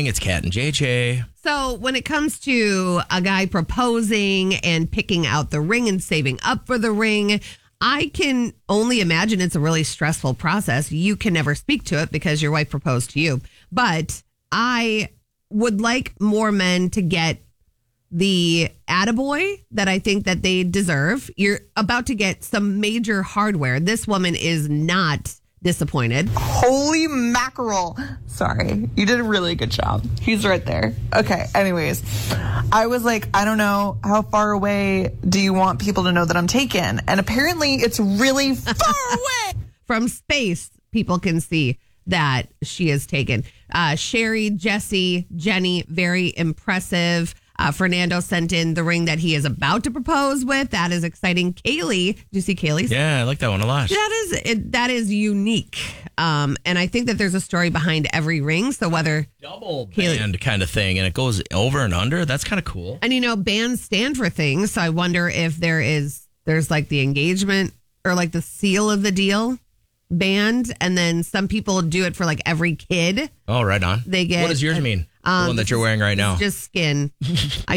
morning. It's Kat and JJ. So when it comes to a guy proposing and picking out the ring and saving up for the ring, I can only imagine it's a really stressful process. You can never speak to it because your wife proposed to you. But I would like more men to get the attaboy that I think that they deserve. You're about to get some major hardware. This woman is not disappointed. Holy mackerel. Sorry. You did a really good job. He's right there. Okay. Anyways, I was like, I don't know, how far away do you want people to know that I'm taken? And apparently it's really far away. From space, people can see that she is taken. Sherry, Jesse, Jenny, very impressive. Fernando sent in the ring that he is about to propose with. That is exciting. Kaylee, did you see Kaylee's? Yeah, I like that one a lot. That is unique. And I think that there's a story behind every ring. So whether double band kind of thing, and it goes over and under, that's kind of cool. And bands stand for things. So I wonder if there's like the engagement or like the seal of the deal band, and then some people do it for like every kid. Oh, right on. They get. What does yours mean? The one that you're wearing right now. Just skin. I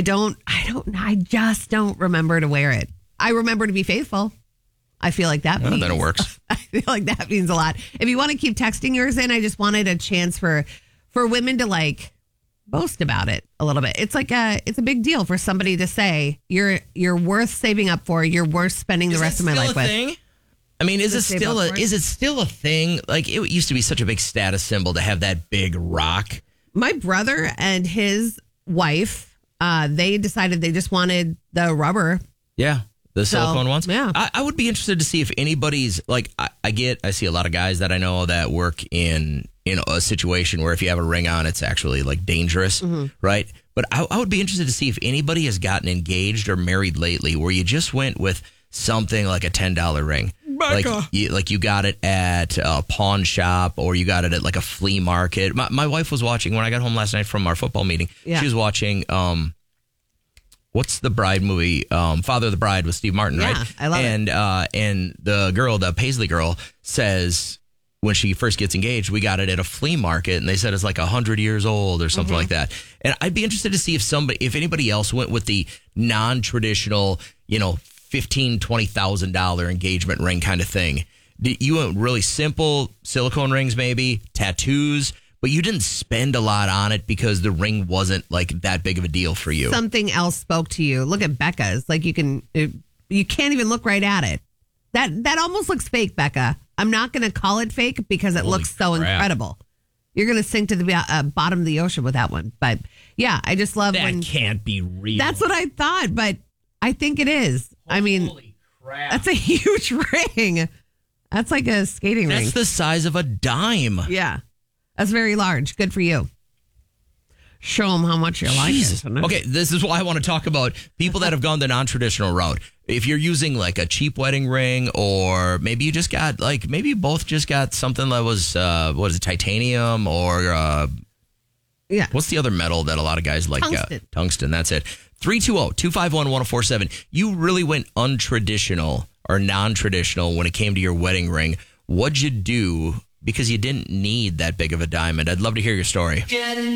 just don't remember to wear it. I remember to be faithful. I feel like that means. Then it works. I feel like that means a lot. If you want to keep texting yours in, I just wanted a chance for women to like boast about it a little bit. It's like it's a big deal for somebody to say you're worth saving up for. You're worth spending the rest of my life with. Thing? I mean, is it still a thing? Like, it used to be such a big status symbol to have that big rock. My brother and his wife, they decided they just wanted the rubber. Yeah, the silicone ones. Yeah. I would be interested to see if anybody's, like, I see a lot of guys that I know that work in a situation where if you have a ring on, it's actually, like, dangerous, right? But I would be interested to see if anybody has gotten engaged or married lately where you just went with something like a $10 ring. Like you got it at a pawn shop, or you got it at like a flea market. My wife was watching, when I got home last night from our football meeting, she was watching, what's the Bride movie? Father of the Bride with Steve Martin, right? I love it. And the girl, the Paisley girl, says when she first gets engaged, we got it at a flea market, and they said it's like 100 years old or something like that. And I'd be interested to see if anybody else went with the non-traditional, $15,000, $20,000 engagement ring kind of thing. You went really simple silicone rings, maybe tattoos, but you didn't spend a lot on it because the ring wasn't like that big of a deal for you. Something else spoke to you. Look at Becca's. Like you can't even look right at it. That almost looks fake, Becca. I'm not going to call it fake because it looks so incredible. You're going to sink to the bottom of the ocean with that one. But yeah, I just love that can't be real. That's what I thought, but I think it is. Holy crap. That's a huge ring. That's like a skating ring. That's the size of a dime. Yeah. That's very large. Good for you. Show them how much you like it. Okay, this is why I want to talk about people that have gone the non-traditional route. If you're using like a cheap wedding ring, or maybe you just got maybe you both just got something that was, titanium or what's the other metal that a lot of guys like? Tungsten, that's it. 320-251-1047. You really went untraditional or non-traditional when it came to your wedding ring. What'd you do? Because you didn't need that big of a diamond. I'd love to hear your story.